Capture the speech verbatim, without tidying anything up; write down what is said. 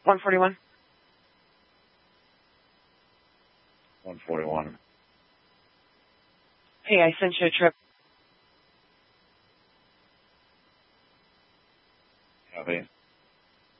one forty-one. one forty-one. Hey, I sent you a trip. Copy.